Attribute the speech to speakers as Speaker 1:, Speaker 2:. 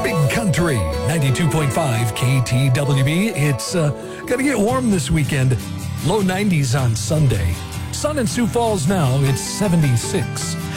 Speaker 1: Big Country, 92.5 KTWB. It's going to get warm this weekend. Low 90s on Sunday. Sun in Sioux Falls now, it's 76.